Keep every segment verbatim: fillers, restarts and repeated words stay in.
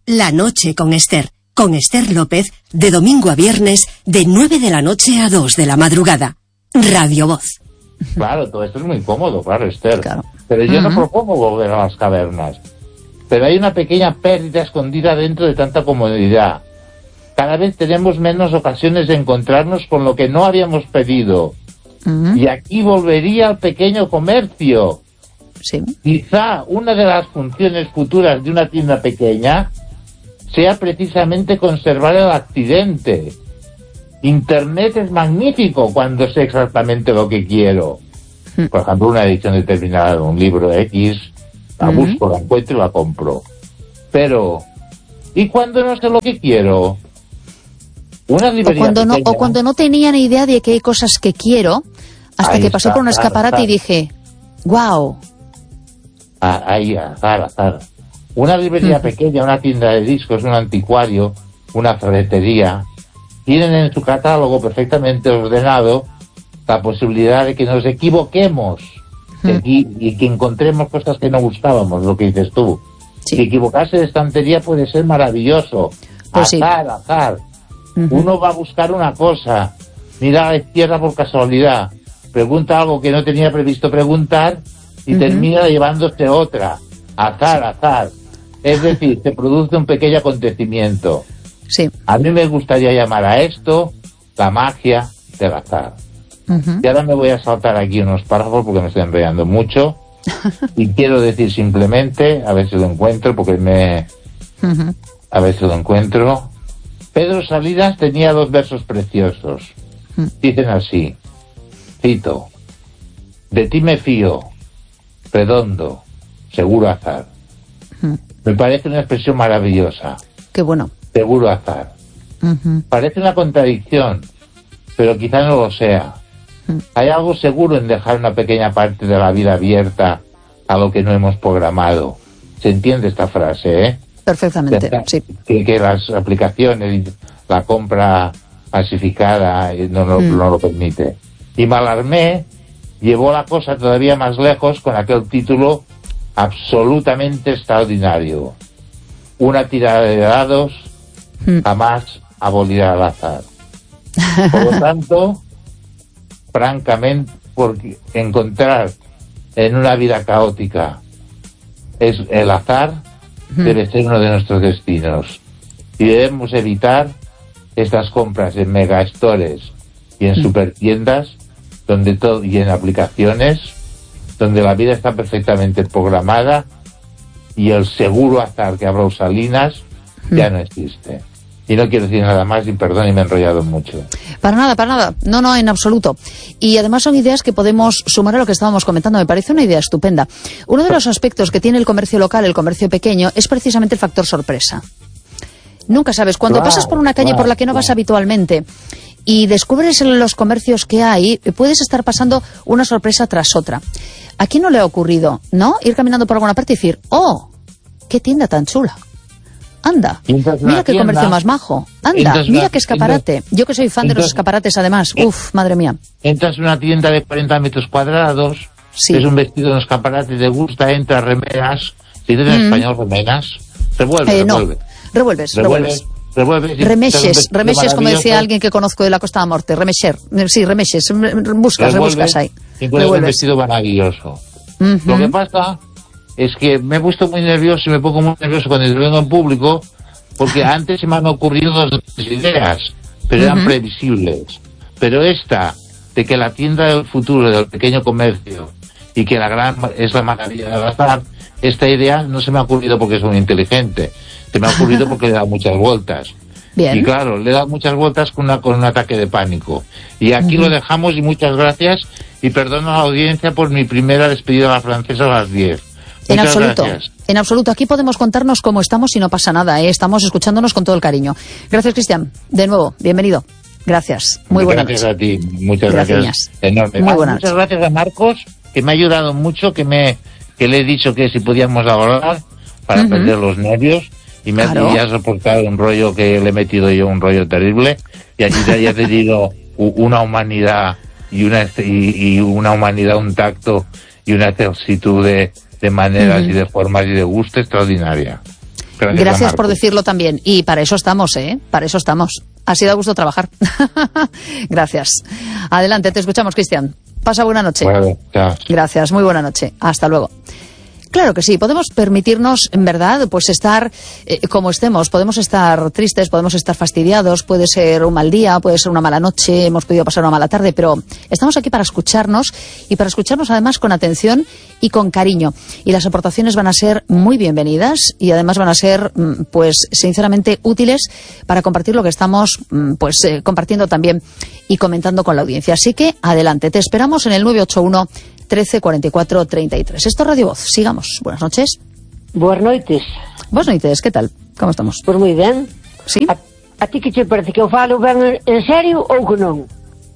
La noche con Esther. Con Esther López, de domingo a viernes, de nueve de la noche a dos de la madrugada. Radio Voz. Claro, todo esto es muy cómodo, claro, Esther. Claro. Pero yo Uh-huh. no propongo volver a las cavernas. Pero hay una pequeña pérdida escondida dentro de tanta comodidad. Cada vez tenemos menos ocasiones de encontrarnos con lo que no habíamos pedido. Uh-huh. Y aquí volvería al pequeño comercio. Sí. Quizá una de las funciones futuras de una tienda pequeña sea precisamente conservar el accidente. Internet es magnífico cuando sé exactamente lo que quiero. Por ejemplo, una edición determinada de un libro X, la Uh-huh. busco, la encuentro y la compro. Pero, ¿y cuando no sé lo que quiero? Una O librería cuando, no, pequeña, o cuando no tenía ni idea de que hay cosas que quiero, hasta Ahí que pasé está, por un claro, escaparate claro. y dije, wow. Ah, ahí, azar, azar. Una librería pequeña, una tienda de discos, un anticuario, una ferretería, tienen en su catálogo perfectamente ordenado la posibilidad de que nos equivoquemos de aquí, y que encontremos cosas que no buscábamos, lo que dices tú. Sí. Si equivocarse de estantería puede ser maravilloso. Pues sí. azar, azar. Uh-huh. Uno va a buscar una cosa, mira a la izquierda por casualidad, pregunta algo que no tenía previsto preguntar y Uh-huh. termina llevándose otra. Azar, azar. Es decir, se produce un pequeño acontecimiento. Sí. A mí me gustaría llamar a esto la magia del azar. Uh-huh. Y ahora me voy a saltar aquí unos párrafos porque me estoy enrollando mucho. Y quiero decir simplemente, a ver si lo encuentro, porque me... Uh-huh. A ver si lo encuentro. Pedro Salinas tenía dos versos preciosos. Dicen así, cito: de ti me fío, redondo, seguro azar. Me parece una expresión maravillosa. Qué bueno. Seguro azar. Uh-huh. Parece una contradicción, pero quizá no lo sea. Hay algo seguro en dejar una pequeña parte de la vida abierta a lo que no hemos programado. ¿Se entiende esta frase, eh? Perfectamente, Dejar- sí. que, que las aplicaciones, la compra masificada eh, no, no, Mm. no lo permite. Y Mallarmé llevó la cosa todavía más lejos con aquel título absolutamente extraordinario. Una tirada de dados Mm. jamás abolirá el azar. Por lo tanto, francamente, porque encontrar en una vida caótica es el azar, debe ser uno de nuestros destinos. Y debemos evitar estas compras en megastores y en supertiendas, donde todo, y en aplicaciones, donde la vida está perfectamente programada y el seguro azar que habló Salinas ya no existe. Y no quiero decir nada más, y perdón, y me he enrollado mucho. Para nada, para nada. No, no, en absoluto. Y además son ideas que podemos sumar a lo que estábamos comentando. Me parece una idea estupenda. Uno de los aspectos que tiene el comercio local, el comercio pequeño, es precisamente el factor sorpresa. Nunca sabes. Cuando Claro, pasas por una calle claro, por la que no vas claro. habitualmente y descubres en los comercios que hay, puedes estar pasando una sorpresa tras otra. ¿A quién no le ha ocurrido, no? Ir caminando por alguna parte y decir, ¡oh! ¡Qué tienda tan chula! Anda, Entras en mira una qué tienda, comercio más majo. Anda, entras en mira una- qué escaparate. Yo que soy fan de los entras- escaparates, además. Uf, madre mía. Entras en una tienda de cuarenta metros cuadrados, Sí. es un vestido en un escaparate, te gusta, entras, remeras, si dices en Mm. español remeras, revuelve, Eh, no, revuelve. revuelves, revuelves. Revuelves, revuelves. y te Remexes, haces un remexes, vestido como decía maravilloso, alguien que conozco de la Costa de la Morte. Remexer, sí, remexes, buscas, revuelves, rebuscas ahí. y encuentras un Revuelves. vestido maravilloso. Ujú. Lo que pasa es que me he puesto muy nervioso y me pongo muy nervioso cuando intervengo en público, porque antes se me han ocurrido dos ideas, pero eran Ujú. previsibles. Pero esta, de que la tienda del futuro del pequeño comercio y que la gran es la maravilla del azar, esta idea no se me ha ocurrido porque soy muy inteligente, se me ha ocurrido porque le he dado muchas vueltas. Bien. Y claro, le he dado muchas vueltas con, una, con un ataque de pánico. Y aquí Ujú. lo dejamos, y muchas gracias, y perdono a la audiencia por mi primera despedida a la francesa a las diez. En Muchas absoluto, gracias. en absoluto. Aquí podemos contarnos cómo estamos y no pasa nada, ¿eh? Estamos escuchándonos con todo el cariño. Gracias, Cristian. De nuevo, bienvenido. Gracias. Muy buenas Gracias noches. a ti, muchas Gracias. gracias. Enorme. Muy Ah, buenas muchas noches. gracias a Marcos, que me ha ayudado mucho, que me que le he dicho que si podíamos hablar para Ujú. perder los nervios, y me Claro. ha, y ha soportado un rollo que le he metido yo, un rollo terrible, y aquí te haya tenido u- una humanidad y una y, y una humanidad, un tacto y una excelsitud de, de maneras Ujú. y de formas y de gusto extraordinaria. Gracias, Gracias por decirlo también. Y para eso estamos, ¿eh? Para eso estamos. Ha sido a gusto trabajar. Gracias. Adelante, te escuchamos, Cristian. Pasa buena noche. Bueno, chao. Gracias, muy buena noche. Hasta luego. Claro que sí, podemos permitirnos, en verdad, pues estar eh, como estemos. Podemos estar tristes, podemos estar fastidiados, puede ser un mal día, puede ser una mala noche, hemos podido pasar una mala tarde, pero estamos aquí para escucharnos y para escucharnos además con atención y con cariño. Y las aportaciones van a ser muy bienvenidas y además van a ser, pues, sinceramente útiles para compartir lo que estamos, pues, eh, compartiendo también y comentando con la audiencia. Así que, adelante, te esperamos en el nueve ocho uno, trece, cuarenta y cuatro, treinta y tres. Esto es Radio Voz. Sigamos. Buenas noches. Boas noites. Boas noites, ¿qué tal? ¿Cómo estamos? Pois moi ben. Sí? A, a ti que che parece que eu falo ben en serio ou que non?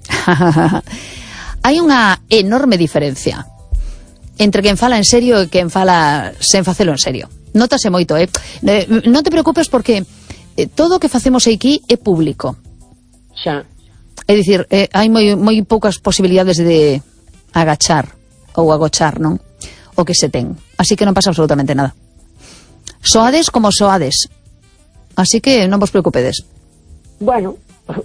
Hai unha enorme diferencia entre quen fala en serio e quen fala sen facelo en serio. Nótase moito, eh? eh non te preocupes porque eh, todo o que facemos aquí é público. Xa. É dicir, eh, hai moi, moi poucas posibilidades de agachar ou agochar, non? O que se ten. Así que non pasa absolutamente nada. Soades como soades. Así que non vos preocupedes. Bueno,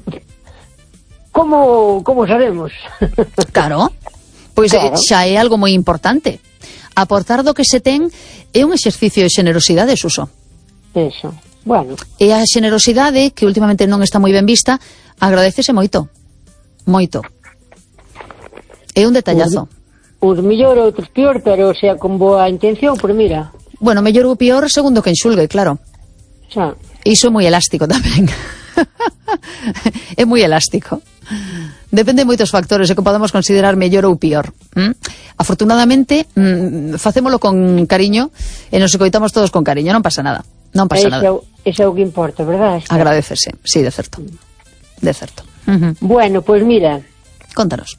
como como sabemos? Claro. Pois claro. eh, xa é algo moi importante. Aportar do que se ten é un exercicio de xenerosidade, Suso. Eso. Bueno. E a xenerosidade, que últimamente non está moi ben vista, agradecese moito. Moito. É un detallazo. Uns mellor, outros pior, pero sea con boa intención, por mira. Bueno, mellor ou pior segundo que enxulgue, claro. Xa. Iso é moi elástico tamén. É moi elástico. Depende de moitos factores e que podemos considerar mellor ou pior. ¿Mm? Afortunadamente, mm, facémolo con cariño e nos escoitamos todos con cariño, non pasa nada. Non pasa ese nada. Ese é o que importa, verdad? Agradecese, sí, de certo. De certo. Uh-huh. Bueno, pois mira. Contanos.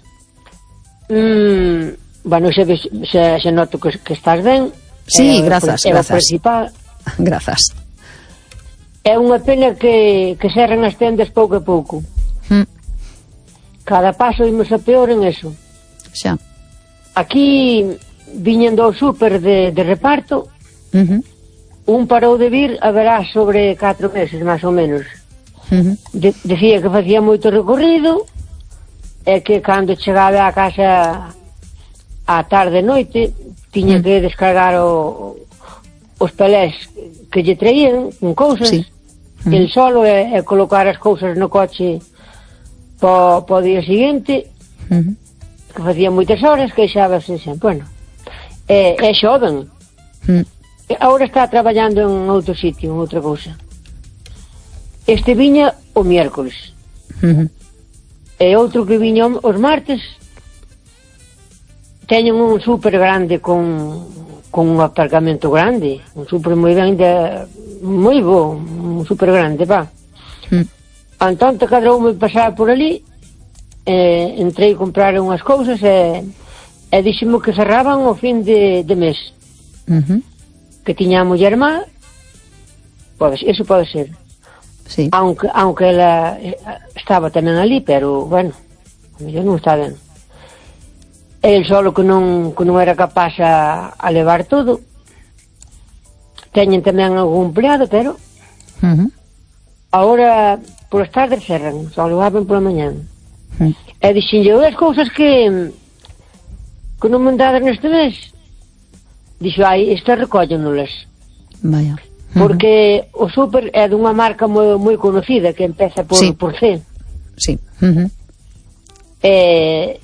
Mm, bueno, se, se, se noto que, que estás ben. Sí, é, grazas, é grazas. O principal. Grazas. É unha pena que, que cerren as tendas pouco a pouco. Mm. Cada paso imos a peor en eso. Xa. Aquí, viñendo ao súper de, de reparto, Uh-huh. un parou de vir, haberá sobre catro meses, máis ou menos. Uh-huh. De, decía que facía moito recorrido, e que cando chegaba a casa á tarde e noite tiña que descargar o, os pelés que lle traían con cousas, sí. uh-huh. el solo e, e colocar as cousas no coche po, po día seguinte, uh-huh. que facía moitas horas, queixábase sempre. Bueno, é, é xoven, uh-huh. agora está traballando en outro sitio, en outra cousa. Este viña o miércoles. Uh-huh. E outro que viña os martes. Teñen un súper grande con, con un aparcamento grande, un súper moi ben de, moi bo, un súper grande, va. Mm. Entón te cadroume pasar por ali, eh, entrei a comprar unhas cousas e, e dixemos que cerraban o fin de, de mes. Uh-huh. Que tiña a muller má, pode, eso pode ser. Sí. Aunque, aunque ela estaba tamén ali, pero, bueno, a mellor non está ben. El solo que non, que non era capaz a, a levar todo. Teñen tamén algún empleado, pero Uh-huh. agora polas tardes cerran, só lo abren pola mañán. Uh-huh. E dixenlle, as cousas que que non mandadas neste mes. Dixo, ai, estas recóllennolas. Vaya. Porque o súper é dunha marca moi, moi conocida que empeza por, sí. por C. Sí. Uh-huh. E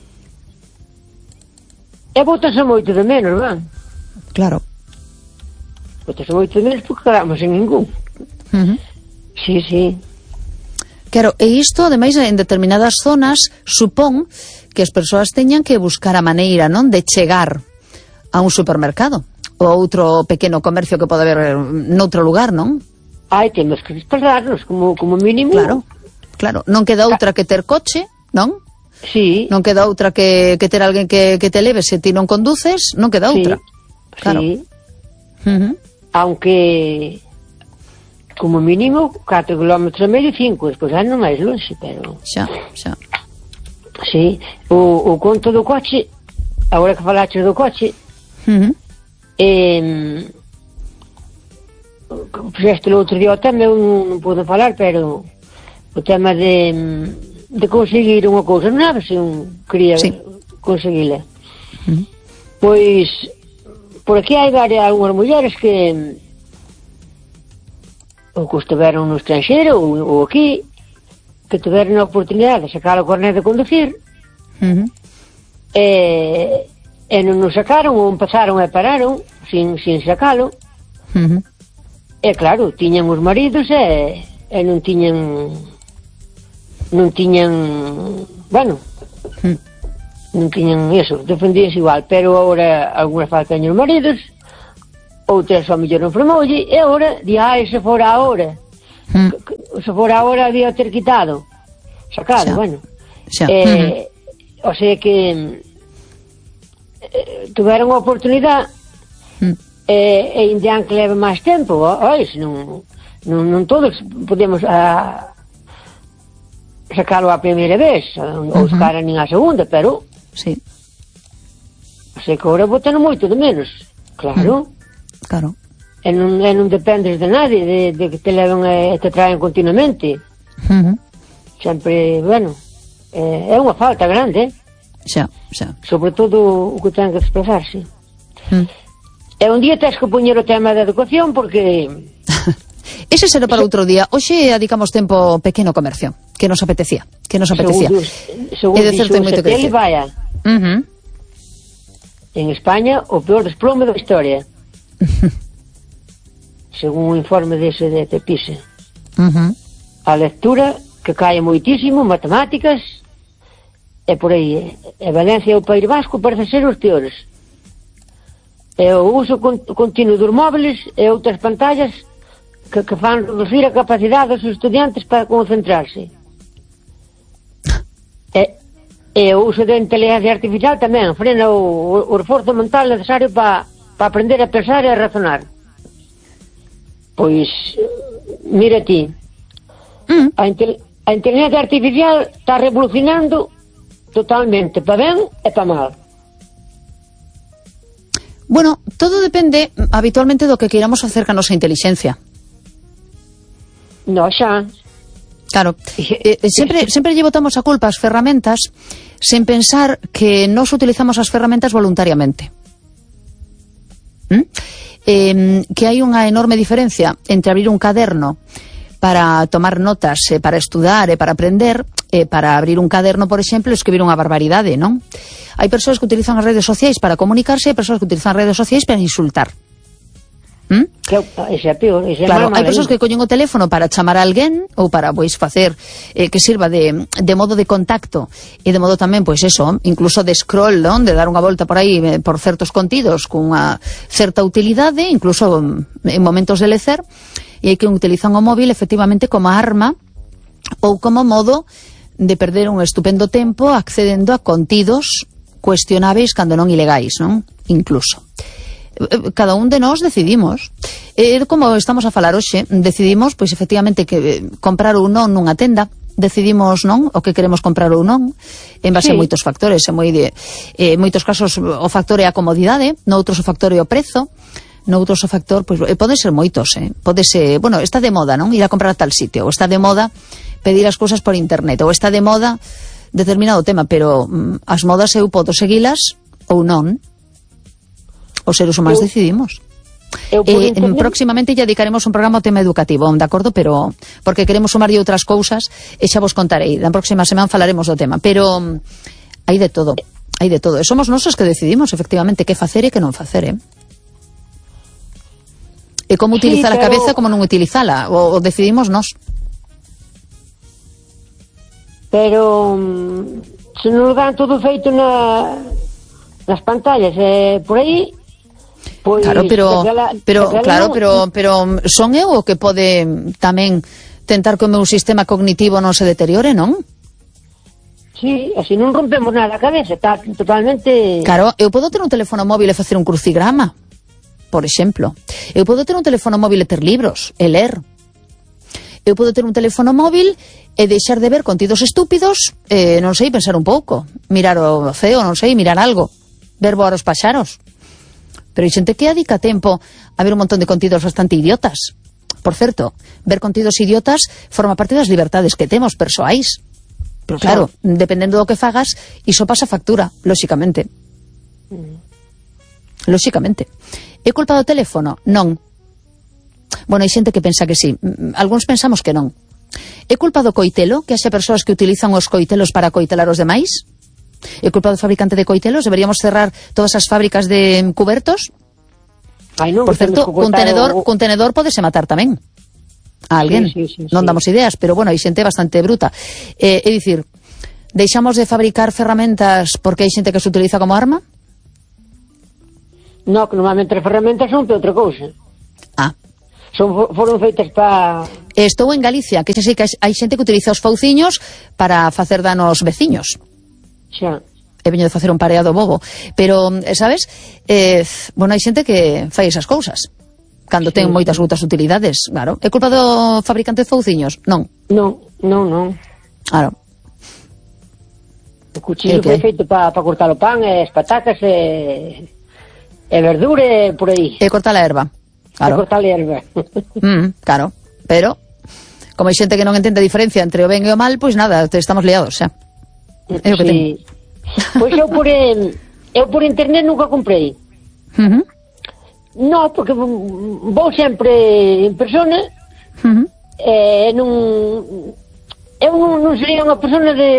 e bótase moito de menos, van? Claro. Bótase moito de menos porque quedamos en ningún. Uh-huh. Sí, sí. Claro, e isto, ademais, en determinadas zonas, supón que as persoas teñan que buscar a maneira, non, de chegar a un supermercado ou outro pequeno comercio que pode haber noutro lugar, non? Ai, temos que desplazarnos como, como mínimo. Claro, claro. Non queda outra que ter coche, non? Sí. Non queda outra que, que ter alguén que, que te leve se ti non conduces, non queda outra. Sí, claro. sí. Uh-huh. Aunque como mínimo catro kilómetros e medio, cinco, despois é non máis longe, pero... Xa, xa. Sí, o, o conto do coche, agora que falaches do coche, Uh-huh. eh, fixeste o outro día o tema, eu non, non podo falar, pero o tema de, de conseguir unha cousa, non sabe se un quería sí. conseguila. Uh-huh. Pois, por aquí hai varias, algunhas mulleres que ou que estiveron no estranxeiro ou, ou aquí, que tiveron a oportunidade de sacar o carnet de conducir, uh-huh. e, e non nos sacaron, ou empezaron e pararon sin, sin sacalo. Uh-huh. E claro, tiñan os maridos e, e non tiñan non tiñan bueno uh-huh. non tiñan eso, defendíanse igual, pero agora algunhas faltan os maridos, outras só mellor non fermoulle, e agora di, ai, se fora agora uh-huh. se fora agora había ter quitado sacado, xa. Bueno xa. Eh, uh-huh. O sea que eh, tuveron a oportunidade uh-huh. E, e indian que leva máis tempo, oi, non, non, non todos podemos a, sacalo a primeira vez, uh-huh. ou sacar nin a segunda, pero sí. O sea que agora botan moito de menos, claro. Uh-huh. Claro. E non, e non dependes de nadie, de, de que te leven e te traen continuamente. Uh-huh. Sempre, bueno, é, é unha falta grande, eh? Xa, xa. Sobre todo o que ten que desplazarse. Uh-huh. E un día tens que poñer o tema da educación porque... Ese será para outro día. Hoxe adicamos tempo pequeno comercio, que nos apetecía, que nos apetecía. Segundo, segundo dixo o Setel, vaya. Uh-huh. En España, o peor desplome da historia. Uh-huh. Según o informe dese de Tepise. Uh-huh. A lectura, que cae moitísimo, matemáticas, e por aí. E Valencia e o País Vasco parece ser os peores. E o uso continuo dos móviles e outras pantallas que, que fan reducir a capacidade dos estudiantes para concentrarse. E, e o uso da inteligencia artificial tamén frena o, o esforzo mental necesario para pa aprender a pensar e a razonar. Pois, mira ti, mm. a, intel, a inteligencia artificial está revolucionando totalmente, para ben e para mal. Bueno, todo depende habitualmente do que queiramos facer ca nosa inteligencia. No, xa. Claro, eh, sempre, sempre lle botamos a culpa ás ferramentas sen pensar que nos utilizamos as ferramentas voluntariamente. ¿Mm? Eh, que hai unha enorme diferencia entre abrir un caderno para tomar notas, eh, para estudar e para aprender, eh, para abrir un caderno, por exemplo, e escribir unha barbaridade, non? Hai persoas que utilizan as redes sociais para comunicarse e persoas que utilizan as redes sociais para insultar. ¿Mm? Ese é peor, ese claro, hai persoas que collen o teléfono para chamar a alguén ou para, pois, facer eh, que sirva de, de modo de contacto e de modo tamén, pois, eso, incluso de scroll, non? De dar unha volta por aí eh, por certos contidos cunha certa utilidade, incluso en momentos de lecer, e hai que utilizan o móvil efectivamente como arma ou como modo de perder un estupendo tempo accedendo a contidos cuestionáveis cando non ilegais, non? Incluso. Cada un de nós decidimos. É como estamos a falar hoxe, decidimos, pois efectivamente, que comprar ou non nunha tenda, decidimos non o que queremos comprar ou non en base sí. a moitos factores, en moi de, eh, moitos casos o factor é a comodidade, noutros o factor é o prezo, noutros o factor, pois pode ser moitos, eh? Pode ser, bueno, está de moda, non? Ir a comprar a tal sitio, ou está de moda pedir as cousas por internet, ou está de moda determinado tema, pero mm, as modas eu podo seguilas ou non. Os seres humanos eu, decidimos. Eu eh, próximamente ya dedicaremos un programa ao tema educativo, de acordo, pero porque queremos sumarlle outras cousas e xa vos contarei. Na próxima semana falaremos do tema, pero mm, hai de todo, hai de todo. E somos nosos que decidimos efectivamente que facer e que non facer, eh? E como utilizar sí, pero... a cabeza, como non utilizala, o, o decidimos nós. Pero um, se non dan todo feito na, nas pantallas eh, por aí, pois claro, pero, daquela, pero daquela claro, non... pero, pero son eu o que pode tamén tentar que o meu sistema cognitivo non se deteriore, non? Sí, así non rompemos nada a cabeza, está totalmente... Claro, eu podo ter un teléfono móvil e facer un crucigrama, por exemplo. Eu podo ter un teléfono móvil e ter libros, e ler. Eu podo ter un teléfono móvil e deixar de ver contidos estúpidos, eh, non sei, pensar un pouco, mirar o ceo, non sei, mirar algo, ver voar os paxaros. Pero hai xente que adica tempo a ver un montón de contidos bastante idiotas. Por certo, ver contidos idiotas forma parte das libertades que temos persoais. Pero claro, dependendo do que fagas, iso pasa factura, lóxicamente. Mm. Lóxicamente. É culpa do teléfono? Non. Bueno, hai xente que pensa que sí. Algúns pensamos que non. É culpa do coitelo, que haxe persoas que utilizan os coitelos para coitelar os demais? É culpa do fabricante de coitelos? Deberíamos cerrar todas as fábricas de cubertos? Ai, non, por certo, cun tenedor, o... cun tenedor podese matar tamén a alguén. Sí, sí, sí, non damos ideas, pero bueno, hai xente bastante bruta. Eh, é dicir, deixamos de fabricar ferramentas porque hai xente que se utiliza como arma? Non, que normalmente as ferramentas son para outra cousa. Ah. Son, foron feitas para... Estou en Galicia, que sei que hai xente que utiliza os fauciños para facer danos veciños. Xa. He veño de facer un pareado bobo. Pero, sabes, eh, bueno, hai xente que fai esas cousas. Cando ten sí. moitas outras utilidades, claro. É culpa do fabricante de fauciños? Non. Non, non, non. Claro. O cuchillo foi feito para pa cortar o pan, e as patacas, e, e verdura, e por aí. E cortar a erva. Claro. E cortar a erva. Mm, claro. Pero, como hai xente que non entende a diferencia entre o ben e o mal, pois nada, estamos liados, xa. É o que sí. ten. Pois eu por, eu por internet nunca comprei. Uh -huh. Non, porque vou sempre en persona. Uh -huh. E non... Eu non, non sería unha persona de...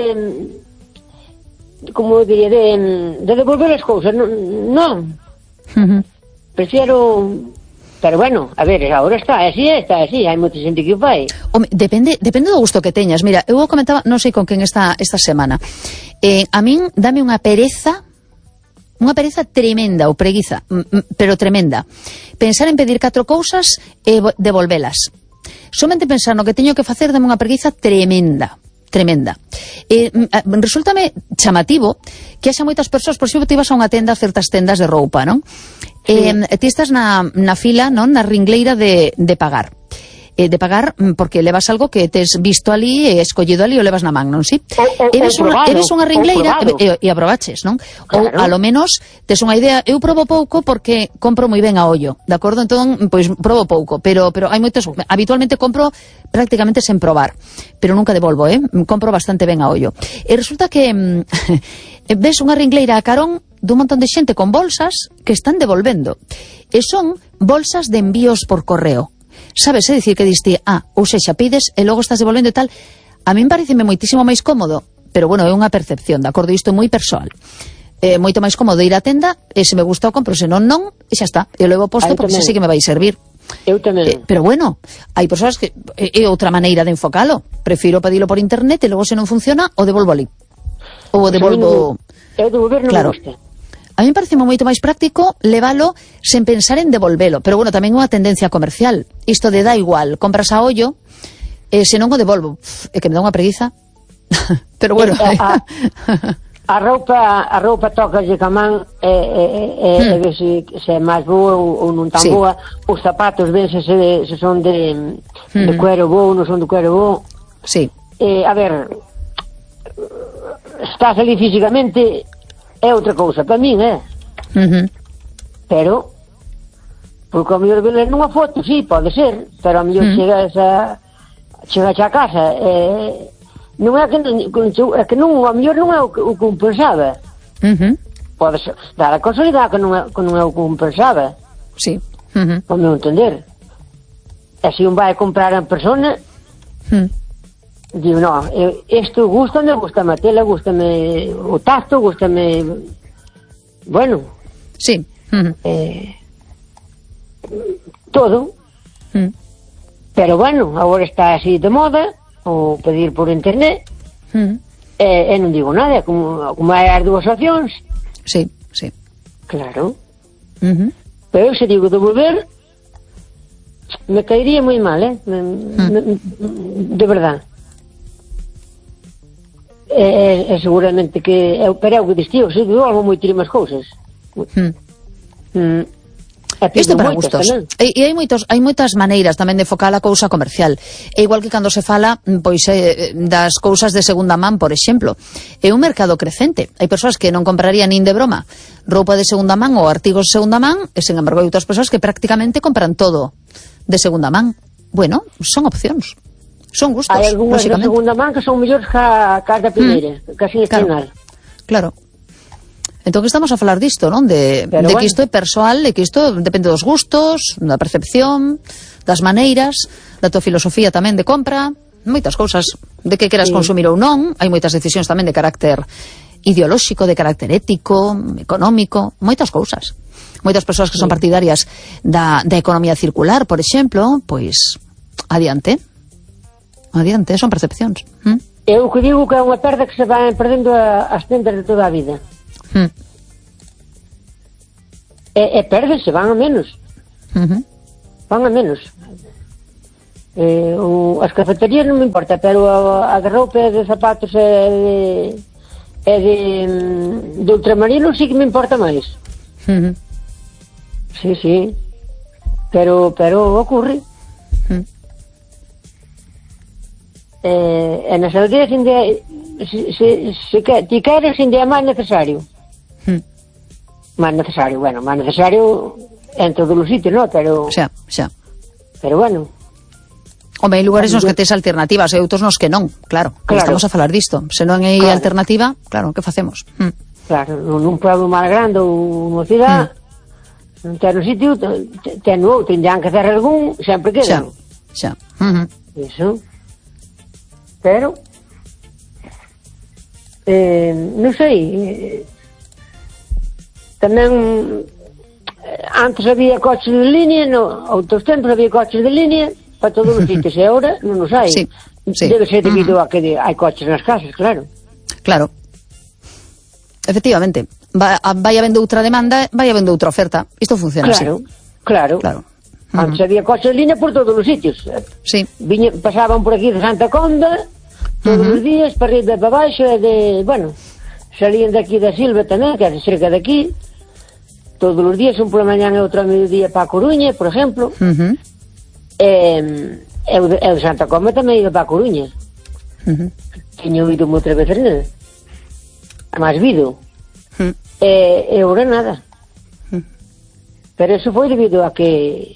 Como diría, de, de devolver as cousas. Non. non. Uh -huh. Prefiero... Pero bueno, a ver, agora está así, está así, hai moita xente que o fai. Home, depende, depende do gusto que teñas. Mira, eu comentaba, non sei con quen esta, esta semana. Eh, a min dame unha pereza, unha pereza tremenda, ou preguiza, pero tremenda. Pensar en pedir catro cousas e devolvelas. Somente pensar no que teño que facer dame unha preguiza tremenda. Tremenda. Eh, resúltame chamativo que haxa moitas persoas, por exemplo, te ibas a unha tenda, certas tendas de roupa, non? Sí. Eh, ti estás na, na fila, non? Na ringleira de, de pagar. Eh, de pagar porque levas algo que tes visto ali e escollido ali o levas na man, non? Si? O, o, e ves unha, e ves unha ringleira e, e aprobaches, non? Claro. Ou, a lo menos, tes unha idea. Eu probo pouco porque compro moi ben a ollo, de acordo? Entón, pois, probo pouco, pero pero hai moitos... Habitualmente compro prácticamente sen probar, pero nunca devolvo, eh? Compro bastante ben a ollo. E resulta que ves unha ringleira a carón dun montón de xente con bolsas que están devolvendo. E son bolsas de envíos por correo. Sabes, é dicir que diste, ah, ou sexa, pides e logo estás devolvendo e tal. A min pareceme moitísimo máis cómodo, pero bueno, é unha percepción, de acordo? Isto é moi persoal. É moito máis cómodo ir á tenda e se me gusta o compro, se non, non, e xa está. Eu levo posto porque xa sei que me vai servir. Eu tamén. Eh, pero bueno, hai persoas que é outra maneira de enfocalo. Prefiro pedilo por internet e logo se non funciona o devolvo ali. Ou o devolvo... Eu devolver non claro. me gusta. A mí me parece moito máis práctico levalo sen pensar en devolvelo. Pero bueno, tamén unha tendencia comercial. Isto de da igual, compras a ollo, e se non o devolvo. É que me dá unha preguiza. Pero bueno... A, a roupa a roupa toca de camán e, e, e, hmm. e ver se, se é máis boa ou, ou non tan sí. boa. Os zapatos ven se, se, se son de, hmm. de cuero bo ou non son de cuero bo. Sí. Eh, a ver, estás ali físicamente... É outra cousa, para min, é. Uh -huh. Pero, porque a mellor ver nunha foto, sí, pode ser, pero a mellor uh -huh. chegas a chegas a casa, eh, non é que é que non, a mellor non é o que, o que un pensaba. Uh -huh. Pode ser, dar a casualidade que non é, que non é o que un pensaba. Sí. Uh -huh. Para non entender. E se un vai a comprar en persona, uh -huh. digo, no, isto gústame, gústame a tela, gústame o tacto, gústame... Bueno. Sí. Uh-huh. Eh, todo. Uh-huh. Pero bueno, agora está así de moda, o pedir por internet, uh-huh. e, e non digo nada, como, como hai as dúas opcións. Sí, sí. Claro. Uh-huh. Pero se digo devolver, me caería moi mal, eh? Me, uh-huh. me, de verdad. É, é seguramente que é o pereo que distío, se digo algo moi trimas cousas. Hmm. Mm. Isto para gustos. E, e hai moitos, hai moitas maneiras tamén de focar a cousa comercial. É igual que cando se fala pois eh, das cousas de segunda man, por exemplo. É un mercado crecente. Hai persoas que non comprarían nin de broma roupa de segunda man ou artigos de segunda man, e sen embargo hai outras persoas que prácticamente compran todo de segunda man. bueno, son opcións. Son gustos, hai algunhas de segunda man que son mellores que a da primeira, mm. que así é final. Claro. Entón que estamos a falar disto, non? De, de bueno. que isto é persoal, de que isto depende dos gustos, da percepción, das maneiras, da tua filosofía tamén de compra, moitas cousas, de que queras sí. consumir ou non. Hai moitas decisións tamén de carácter ideolóxico, de carácter ético, económico, moitas cousas. Moitas persoas que son partidarias da, da economía circular, por exemplo, pois, adiante. Adiante, son percepcións. ¿Mm? Eu que digo que é unha perda que se van perdendo a, as tendas de toda a vida. ¿Mm? E, e perdense, van a menos. Uh-huh. Van a menos. Eh, o, as cafeterías non me importa, pero a, a de roupa e de zapatos e de, e de, de ultramarino sí que me importa máis. Uh-huh. Sí, sí. Pero, pero ocurre. Uh-huh. Eh, e nas aldeas ainda se, se, se que, ti queres ainda é máis necesario. Hmm. Máis necesario, bueno, máis necesario en todos os sitios, non? Pero xa, xa. Pero bueno. Home, hai lugares nos que tes alternativas e outros nos que non, claro, claro. Estamos a falar disto. Se non hai claro. alternativa, claro, que facemos? Hmm. Claro, nun pueblo máis grande ou unha cidade hmm. non ten un sitio, ten outro, tendrán que hacer algún, sempre quedan. Xa, xa. Uh-huh. Eso. Pero eh, non sei eh, tamén eh, antes había coches de línea, no, outros tempos había coches de línea para todos os sitios e agora non os hai. Sí, sí. Debe ser debido uh-huh. a que de, hai coches nas casas, claro. Claro. Efectivamente, va, vai habendo outra demanda, vai habendo outra oferta. Isto funciona claro, así. Claro, claro. Antes uh-huh. había coches de línea por todos os sitios. Sí. Viña, pasaban por aquí de Santa Conda todos uh-huh. os días, para arriba e para baixo, e de, bueno, salían de aquí da Silva tamén, que é cerca de aquí, todos os días, un por a mañana e outro a mediodía para a Coruña, por exemplo. Uh-huh. E, e, o de, e o de Santa Conda tamén iba para a Coruña. Uh-huh. Tiño ido moitas veces nada. Más vido. Uh-huh. E, e agora nada. Uh-huh. Pero eso foi debido a que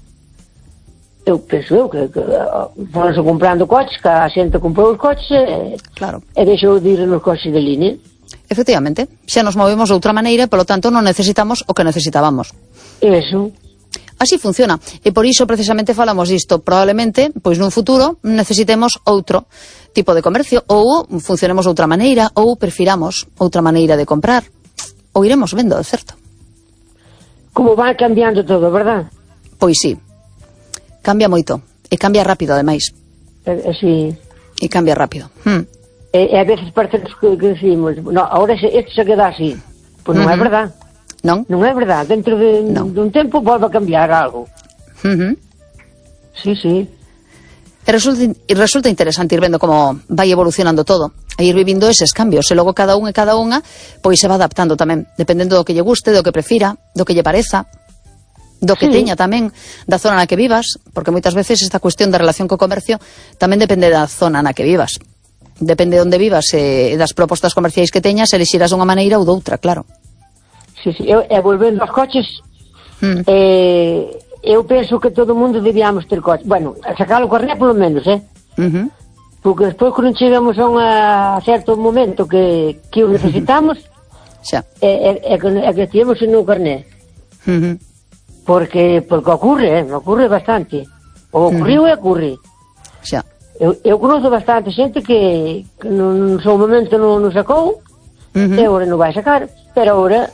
eu penso eu que, que foronse comprando coches, que a xente comprou os coches e, claro. e deixou de ir nos coches de línea. Efectivamente, xa nos movemos de outra maneira, polo tanto non necesitamos o que necesitábamos. Eso. Así funciona, e por iso precisamente falamos disto. Probablemente, pois nun futuro, necesitemos outro tipo de comercio, ou funcionemos de outra maneira, ou prefiramos outra maneira de comprar, ou iremos vendo, de certo. Como vai cambiando todo, verdad? Pois sí. Cambia moito. E cambia rápido, ademais. Eh, sí. E cambia rápido. Hmm. E, e a veces parece que, que decimos, no, ahora isto se queda así. Pois non uh-huh. é verdad. Non? Non é verdad. Dentro de, non. de un tempo volve a cambiar algo. Uh-huh. Sí, sí. E resulta, e resulta interesante ir vendo como vai evolucionando todo. E ir vivindo eses cambios. E logo cada un e cada unha pois se va adaptando tamén. Dependendo do que lle guste, do que prefira, do que lle pareza, do que sí. teña tamén, da zona na que vivas, porque moitas veces esta cuestión da relación co comercio tamén depende da zona na que vivas. Depende de onde vivas e das propostas comerciais que teñas, elixirás dunha maneira ou doutra, claro. Sí, sí, eu, e volvendo aos coches, mm. eh, eu penso que todo o mundo debíamos ter coches. Bueno, a sacar o carné polo menos, eh? Uh-huh. Porque despois quando chegamos a, unha, a certo momento que, que o necesitamos, xa. É, é, é, que, é que tivemos no carné. Uh-huh. Porque, porque ocurre, eh? ocurre bastante. O ocurriu uh-huh. e ocurre. Xa. Eu, eu conozco bastante xente que, que no seu momento non, non sacou, uh-huh. e agora non vai sacar, pero agora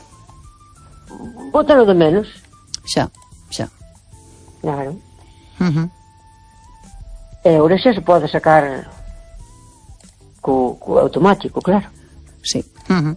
bótalo de menos. Xa, xa. Claro. Uh-huh. E agora xa se pode sacar co, co automático, claro. Sí. Uh-huh.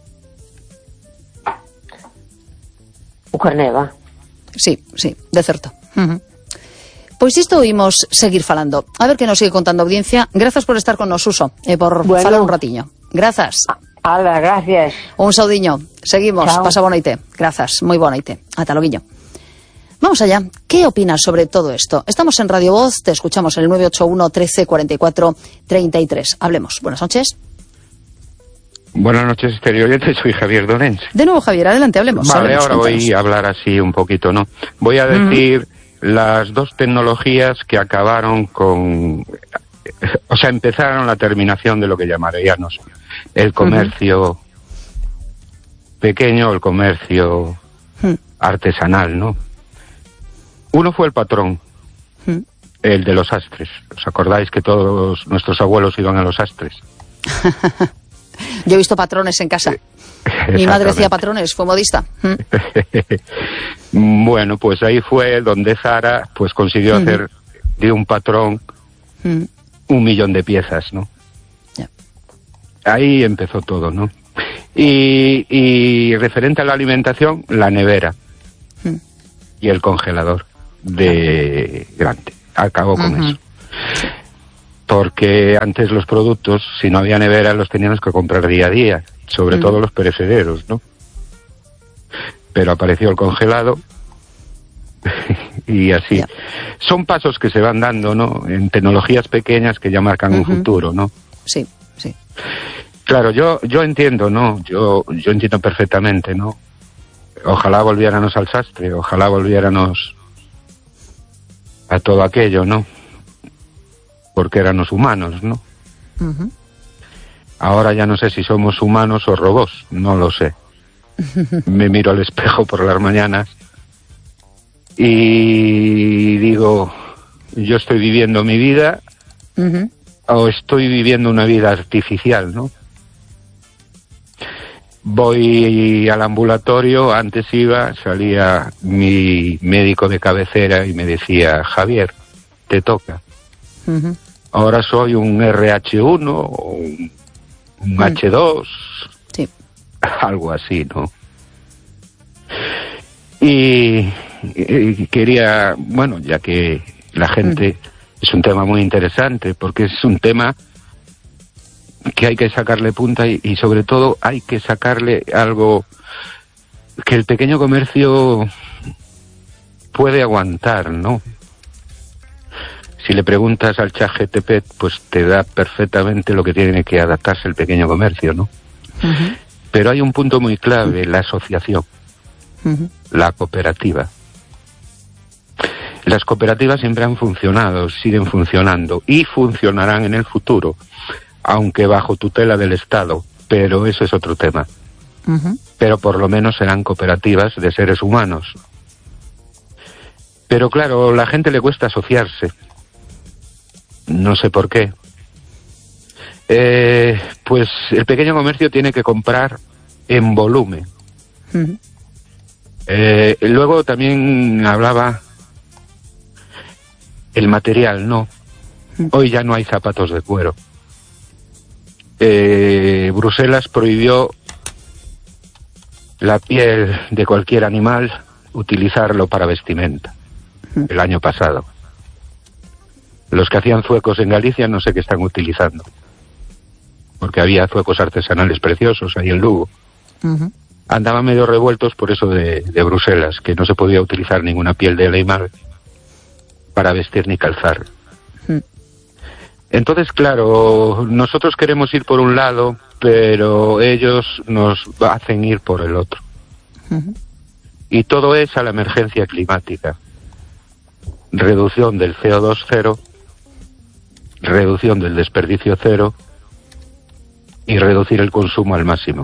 O carné, va. Sí, sí, de certo. Uh-huh. Pois isto imos seguir falando. A ver que nos sigue contando a audiencia. Grazas por estar con nos, Suso, e por bueno. falar un ratiño. Grazas. Ala, gracias. Un saudiño. Seguimos. Chao. Pasa boa noite. Grazas. Moi boa noite. Ata loguiño. Vamos allá. ¿Qué opinas sobre todo esto? Estamos en Radio Voz, te escuchamos en el nueve ocho uno, trece, cuarenta y cuatro, treinta y tres. Hablemos. Buenas noches. Buenas noches, exteriores. Soy Javier Donens. De nuevo, Javier, adelante, hablemos. Vale, ahora voy a hablar así un poquito, ¿no? Voy a decir... Uh-huh. las dos tecnologías que acabaron con... O sea, empezaron la terminación de lo que llamaríamos el comercio uh-huh. pequeño, el comercio uh-huh. artesanal, ¿no? Uno fue el patrón, uh-huh. el de los sastres. ¿Os acordáis que todos nuestros abuelos iban a los sastres? Yo he visto patrones en casa. Mi madre hacía patrones, fue modista. Bueno, pues ahí fue donde Zara pues consiguió uh-huh. hacer de un patrón uh-huh. un millón de piezas, ¿no? Yeah. Ahí empezó todo, ¿no? Y, y referente a la alimentación, la nevera uh-huh. y el congelador de grande. Acabó con uh-huh. eso. Porque antes los productos, si no había nevera, los teníamos que comprar día a día, sobre mm. todo los perecederos, ¿no? Pero apareció el congelado y así. Yeah. Son pasos que se van dando, ¿no? En tecnologías pequeñas que ya marcan uh-huh. un futuro, ¿no? Sí, sí. Claro, yo yo entiendo, ¿no? Yo yo entiendo perfectamente, ¿no? Ojalá volviéramos al sastre, ojalá volviéramos a todo aquello, ¿no? Porque éramos humanos, ¿no? Uh-huh. Ahora ya no sé si somos humanos o robots, no lo sé. Me miro al espejo por las mañanas y digo, yo estoy viviendo mi vida uh-huh. o estoy viviendo una vida artificial, ¿no? Voy al ambulatorio, antes iba, salía mi médico de cabecera y me decía, Javier, te toca. Uh-huh. Ahora soy un erre hache uno o un, un uh-huh. hache dos, sí. algo así, ¿no? Y, y quería, bueno, ya que la gente uh-huh. es un tema muy interesante, porque es un tema que hay que sacarle punta y, y sobre todo hay que sacarle algo que el pequeño comercio puede aguantar, ¿no? Si le preguntas al chat G T P, pues te da perfectamente lo que tiene que adaptarse el pequeño comercio, ¿no? Uh-huh. Pero hay un punto muy clave, la asociación, uh-huh. la cooperativa. Las cooperativas siempre han funcionado, siguen funcionando y funcionarán en el futuro, aunque bajo tutela del Estado, pero eso es otro tema. Uh-huh. Pero por lo menos serán cooperativas de seres humanos. Pero claro, a la gente le cuesta asociarse. No sé por qué. Eh, pues el pequeño comercio tiene que comprar en volumen. Uh-huh. Eh, luego también hablaba el material, ¿no? Uh-huh. Hoy ya no hay zapatos de cuero. Eh, Bruselas prohibió la piel de cualquier animal utilizarlo para vestimenta uh-huh. el año pasado. Los que hacían zuecos en Galicia no sé qué están utilizando, porque había zuecos artesanales preciosos ahí en Lugo. Uh-huh. Andaban medio revueltos por eso de, de Bruselas, que no se podía utilizar ninguna piel de animal para vestir ni calzar. Uh-huh. Entonces, claro, nosotros queremos ir por un lado, pero ellos nos hacen ir por el otro. Uh-huh. Y todo es a la emergencia climática. Reducción del C O dos cero, reducción del desperdicio cero y reducir el consumo al máximo.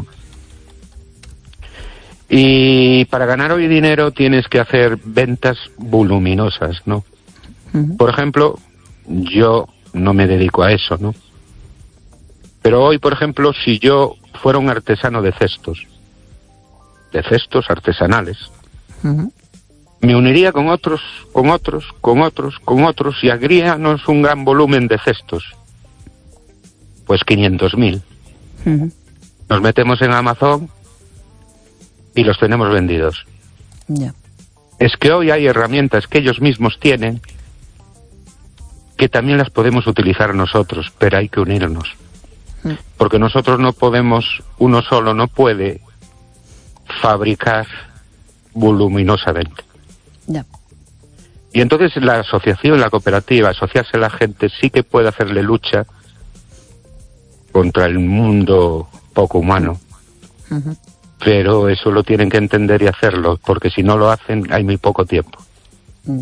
Y para ganar hoy dinero tienes que hacer ventas voluminosas, ¿no? Uh-huh. Por ejemplo, yo no me dedico a eso, ¿no? Pero hoy, por ejemplo, si yo fuera un artesano de cestos, de cestos artesanales, uh-huh. me uniría con otros, con otros, con otros, con otros y haríamos un gran volumen de cestos. Pues quinientos mil. Uh-huh. Nos metemos en Amazon y los tenemos vendidos. Yeah. Es que hoy hay herramientas que ellos mismos tienen que también las podemos utilizar nosotros, pero hay que unirnos. Uh-huh. Porque nosotros no podemos, uno solo no puede fabricar voluminosamente. Yeah. Y entonces la asociación, la cooperativa, asociarse a la gente sí que puede hacerle lucha contra el mundo poco humano. Uh-huh. Pero eso lo tienen que entender y hacerlo, porque si no lo hacen hay muy poco tiempo. Yeah.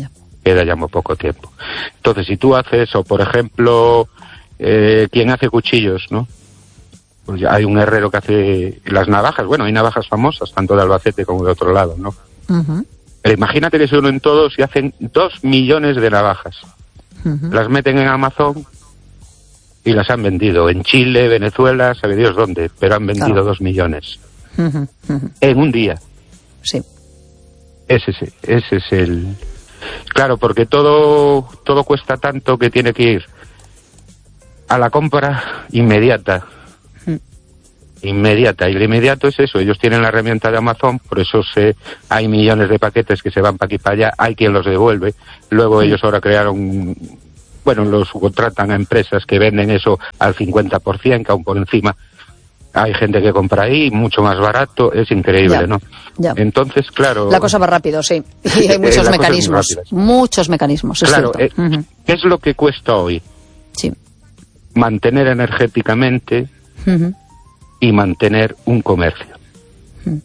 queda ya muy poco tiempo. Entonces, si tú haces, o por ejemplo, eh, quien hace cuchillos, ¿no? Pues ya hay un herrero que hace las navajas. Bueno, hay navajas famosas, tanto de Albacete como de otro lado, ¿no? Uh-huh. Pero imagínate que se unen todos y hacen dos millones de navajas. Uh-huh. Las meten en Amazon y las han vendido en Chile, Venezuela, sabe Dios dónde, pero han vendido claro. dos millones. Uh-huh. Uh-huh. En un día. Sí. Ese es, ese es el... Claro, porque todo, todo cuesta tanto que tiene que ir a la compra inmediata. Inmediata, y lo inmediato es eso, ellos tienen la herramienta de Amazon, por eso se, hay millones de paquetes que se van para aquí para allá, hay quien los devuelve, luego ellos ahora crearon, bueno, los subcontratan a empresas que venden eso al cincuenta por ciento, que aún por encima hay gente que compra ahí, mucho más barato, es increíble, ya, ¿no? Ya. Entonces, claro... La cosa va rápido, sí, y hay muchos mecanismos, muchos mecanismos, es claro, cierto. Eh, uh-huh. ¿Qué es lo que cuesta hoy? Sí. Mantener energéticamente... Uh-huh. Y mantener un comercio. Hmm.